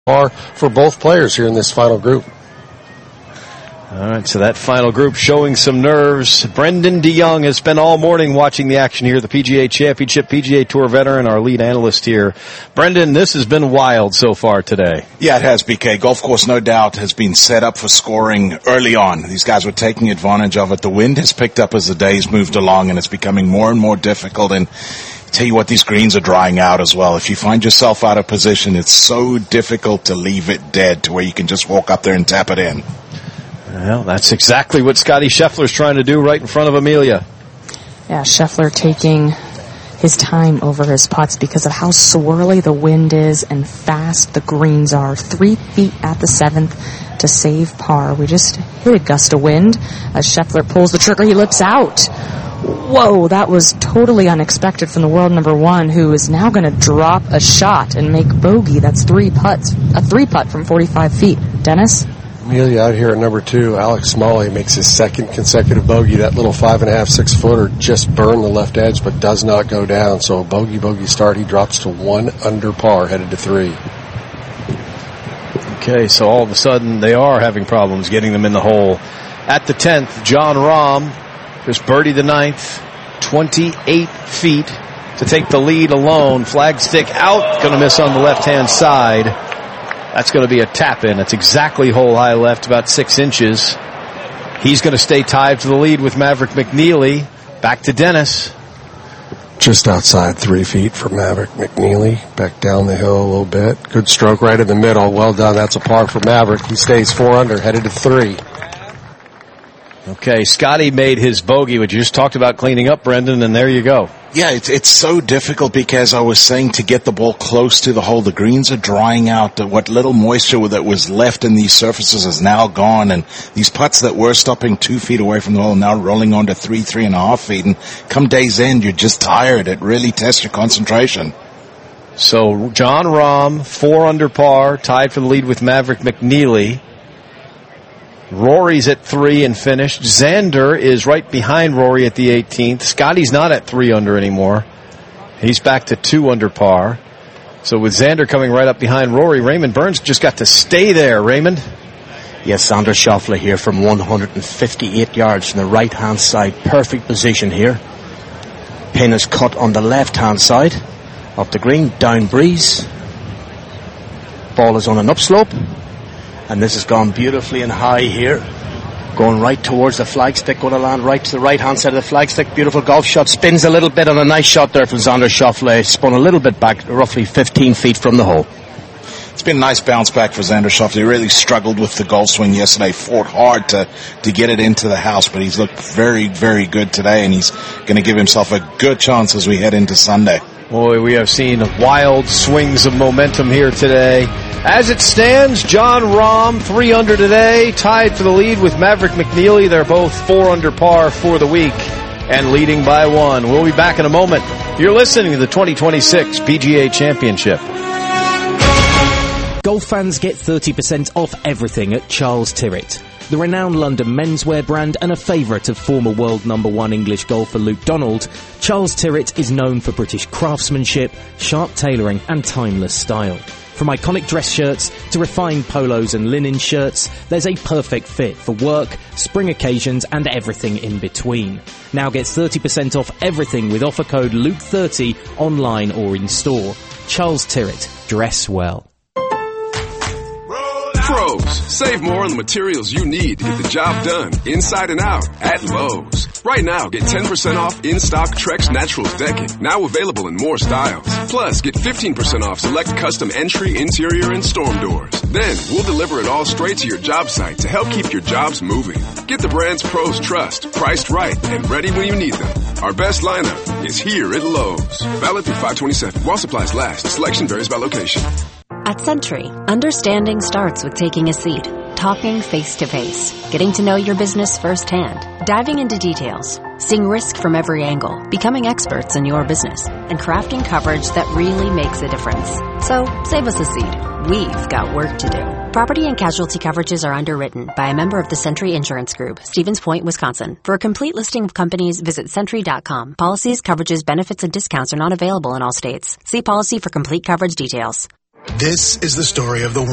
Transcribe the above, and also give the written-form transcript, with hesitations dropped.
par for both players here in this final group. All right, so that final group showing some nerves. Brendan DeYoung has spent all morning watching the action here, the PGA Championship, PGA Tour veteran, our lead analyst here. Brendan, this has been wild so far today. Yeah, it has, BK. Golf course, no doubt, has been set up for scoring early on. These guys were taking advantage of it. The wind has picked up as the days moved along, and it's becoming more and more difficult. And tell you what, these greens are drying out as well. If you find yourself out of position, it's so difficult to leave it dead to where you can just walk up there and tap it in. Well, that's exactly what Scotty Scheffler's trying to do right in front of Amelia. Yeah, Scheffler taking his time over his putts because of how swirly the wind is and fast the greens are. 3 feet at the 7th to save par. We just hit a gust of wind. As Scheffler pulls the trigger, he looks out. Whoa, that was totally unexpected from the world number one, who is now going to drop a shot and make bogey. That's a three-putt from 45 feet. Dennis? Amelia out here at number 2. Alex Smalley makes his second consecutive bogey. That little 5.5, 6-footer just burned the left edge but does not go down. So a bogey start. He drops to 1 under par, headed to 3. Okay, so all of a sudden they are having problems getting them in the hole. At the 10th, Jon Rahm just birdied the 9th, 28 feet to take the lead alone. Flag stick out, going to miss on the left-hand side. That's going to be a tap-in. That's exactly hole high left, about 6 inches. He's going to stay tied for the lead with Maverick McNealy. Back to Dennis. Just outside 3 feet for Maverick McNealy. Back down the hill a little bit. Good stroke right in the middle. Well done. That's a par for Maverick. He stays 4 under, headed to 3. Okay, Scotty made his bogey, which you just talked about cleaning up, Brendan, and there you go. Yeah, it's so difficult because I was saying to get the ball close to the hole. The greens are drying out. What little moisture that was left in these surfaces is now gone. And these putts that were stopping 2 feet away from the hole are now rolling on to 3.5 feet. And come day's end, you're just tired. It really tests your concentration. So Jon Rahm, 4 under par, tied for the lead with Maverick McNealy. Rory's at 3 and finished. Xander is right behind Rory at the 18th. Scotty's not at 3 under anymore. He's back to 2 under par. So with Xander coming right up behind Rory, Raymond Burns just got to stay there. Raymond? Yes, Xander Schauffele here from 158 yards from the right-hand side. Perfect position here. Pin is cut on the left-hand side of the green. Down breeze. Ball is on an upslope. And this has gone beautifully and high here. Going right towards the flagstick. Going to land right to the right-hand side of the flagstick. Beautiful golf shot. Spins a little bit on a nice shot there from Xander Schauffele. Spun a little bit back, roughly 15 feet from the hole. It's been a nice bounce back for Xander Schauffele. He really struggled with the golf swing yesterday. Fought hard to get it into the house, but he's looked very, very good today, and he's going to give himself a good chance as we head into Sunday. Boy, we have seen wild swings of momentum here today. As it stands, Jon Rahm, 3 under today, tied for the lead with Maverick McNealy. They're both 4 under par for the week and leading by 1. We'll be back in a moment. You're listening to the 2026 PGA Championship. Golf fans get 30% off everything at Charles Tyrwhitt. The renowned London menswear brand and a favourite of former world number 1 English golfer Luke Donald, Charles Tyrwhitt is known for British craftsmanship, sharp tailoring and timeless style. From iconic dress shirts to refined polos and linen shirts, there's a perfect fit for work, spring occasions and everything in between. Now get 30% off everything with offer code Luke30 online or in store. Charles Tyrwhitt. Dress well. Pros, save more on the materials you need to get the job done, inside and out, at Lowe's. Right now, get 10% off in-stock Trex Naturals decking, now available in more styles. Plus, get 15% off select custom entry, interior, and storm doors. Then, we'll deliver it all straight to your job site to help keep your jobs moving. Get the brands pros trust, priced right, and ready when you need them. Our best lineup is here at Lowe's. Valid through 5/27. While supplies last. Selection varies by location. At Sentry, understanding starts with taking a seat, talking face-to-face, getting to know your business firsthand, diving into details, seeing risk from every angle, becoming experts in your business, and crafting coverage that really makes a difference. So, save us a seat. We've got work to do. Property and casualty coverages are underwritten by a member of the Sentry Insurance Group, Stevens Point, Wisconsin. For a complete listing of companies, visit Sentry.com. Policies, coverages, benefits, and discounts are not available in all states. See policy for complete coverage details. This is the story of the